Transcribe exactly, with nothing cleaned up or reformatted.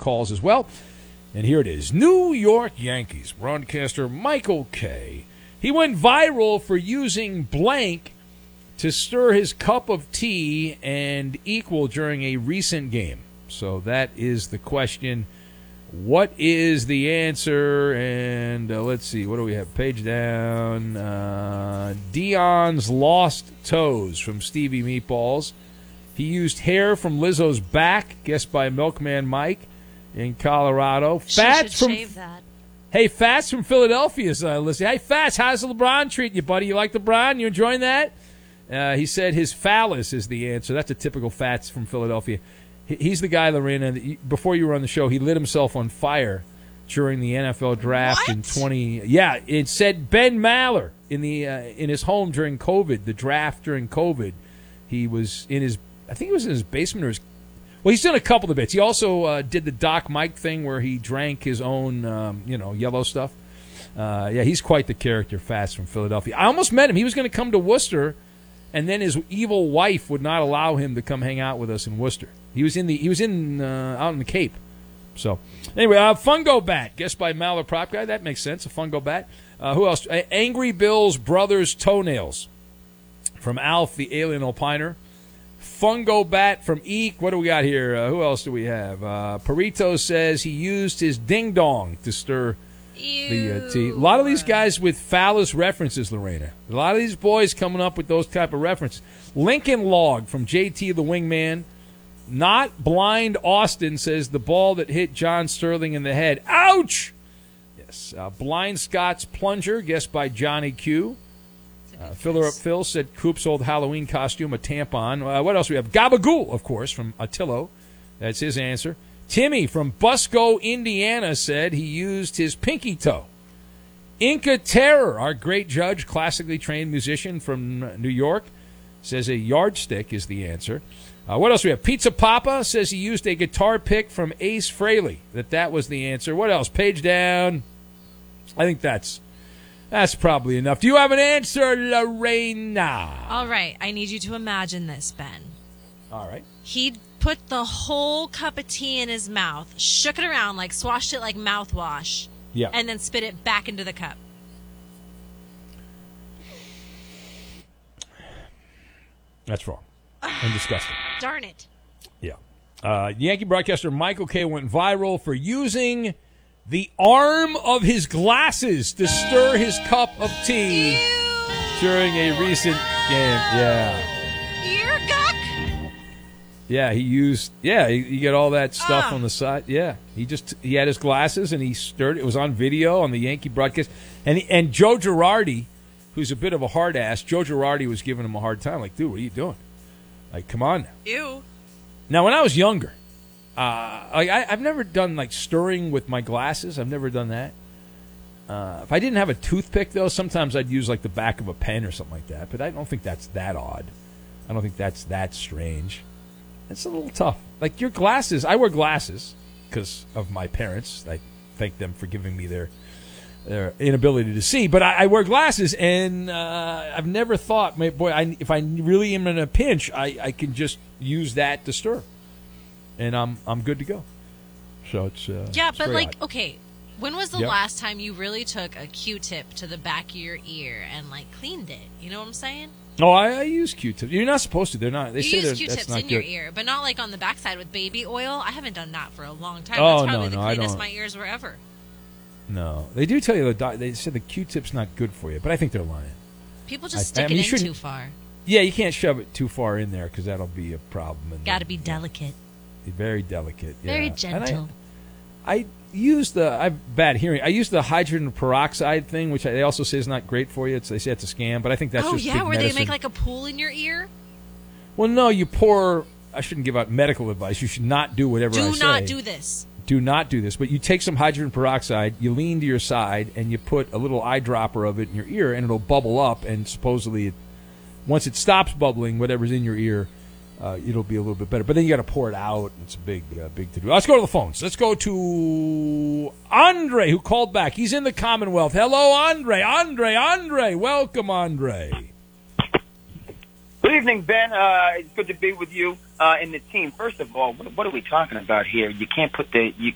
calls as well. And here it is. New York Yankees broadcaster Michael Kay. He went viral for using blank to stir his cup of tea and equal during a recent game. So that is the question. What is the answer? And uh, let's see. What do we have? Page down. Uh, Dion's Lost Toes from Stevie Meatballs. He used hair from Lizzo's back, guessed by Milkman Mike in Colorado. She Fats should from shave that. Hey, Fats from Philadelphia is uh, listening. Hey, Fats, how's LeBron treating you, buddy? You like LeBron? You enjoying that? Uh, he said his phallus is the answer. That's a typical Fats from Philadelphia. He's the guy, Lorena, that before you were on the show, he lit himself on fire during the N F L draft What? in twenty. Yeah, it said Ben Maller in the uh, in his home during COVID, the draft during COVID. He was in his, I think he was in his basement or his. Well, he's done a couple of bits. He also uh, did the Doc Mike thing where he drank his own, um, you know, yellow stuff. Uh, yeah, he's quite the character, Fast from Philadelphia. I almost met him. He was going to come to Worcester, and then his evil wife would not allow him to come hang out with us in Worcester. He was in the he was in uh, out in the Cape. So anyway, uh, Fungo Bat, guessed by Maller Prop Guy. That makes sense. A Fungo Bat. Uh, who else? A- Angry Bill's brother's toenails from Alf the Alien Opiner. Fungo Bat from Eek. What do we got here? Uh, who else do we have? Uh, Perito says he used his ding dong to stir Ew. the uh, tea. A lot of these guys with phallus references, Lorena. A lot of these boys coming up with those type of references. Lincoln Log from J T the Wingman. Not Blind Austin says the ball that hit John Sterling in the head. Ouch! Yes. Uh, Blind Scott's Plunger, guessed by Johnny Q. Uh, Filler Up Phil said Coop's old Halloween costume, a tampon. Uh, what else do we have? Gabagool, of course, from Attillo. That's his answer. Timmy from Busco, Indiana, said he used his pinky toe. Inca Terror, our great judge, classically trained musician from New York, says a yardstick is the answer. Uh, what else do we have? Pizza Papa says he used a guitar pick from Ace Frehley, that that was the answer. What else? Page down. I think that's that's probably enough. Do you have an answer, Lorena? All right. I need you to imagine this, Ben. All right. He put the whole cup of tea in his mouth, shook it around, like swashed it like mouthwash, Yeah. and then spit it back into the cup. That's wrong. And disgusting. Darn it. Yeah. Uh, Yankee broadcaster Michael Kay went viral for using the arm of his glasses to stir his cup of tea Ew. during a recent game. Yeah. Ear guck. Yeah, he used, yeah, you you get all that stuff Ah. on the side. Yeah. He just, he had his glasses and he stirred it. It was on video on the Yankee broadcast. And, he, and Joe Girardi, who's a bit of a hard ass, Joe Girardi was giving him a hard time. Like, dude, what are you doing? Like, come on now. Ew. Now, when I was younger, uh, like I, I've never done like stirring with my glasses. I've never done that. Uh, if I didn't have a toothpick, though, sometimes I'd use like the back of a pen or something like that. But I don't think that's that odd. I don't think that's that strange. It's a little tough. Like your glasses, I wear glasses because of my parents. I thank them for giving me their their inability to see. But I, I wear glasses, and uh, I've never thought, my, boy, I, if I really am in a pinch, I, I can just use that to stir, and I'm I'm good to go. So it's uh, Yeah, it's but very like, odd. okay, when was the Yep. last time you really took a Q-tip to the back of your ear and like cleaned it? You know what I'm saying? Oh, I, I use Q-tips. You're not supposed to. They're not. They You say use they're, Q-tips that's not in your good. ear, but not like on the backside with baby oil. I haven't done that for a long time. Oh, That's probably no, the no, I cleanest don't. my ears were ever. No, they do tell you the doc, they said the Q-tip's not good for you, but I think they're lying. People just I- I stick mean, you it in shouldn't- too far. Yeah, you can't shove it too far in there because that'll be a problem. And Got to then- be delicate. very delicate. Very yeah. And gentle. I, I use the I have bad hearing. I use the hydrogen peroxide thing, which I, they also say is not great for you. It's, they say it's a scam, but I think that's Oh, just yeah, big where medicine. they make like a pool in your ear? Well, no, you pour. I shouldn't give out medical advice. You should not do whatever I Do say. not do this. Do not do this. But you take some hydrogen peroxide, you lean to your side, and you put a little eyedropper of it in your ear, and it'll bubble up. And supposedly, it, once it stops bubbling, whatever's in your ear, uh, it'll be a little bit better. But then you got to pour it out. It's a big, uh, big to do. Let's go to the phones. Let's go to Andre, who called back. He's in the Commonwealth. Hello, Andre. Andre, Andre. Welcome, Andre. Good evening, Ben. Uh, it's good to be with you uh, and the team. First of all, what, what are we talking about here? You can't put the you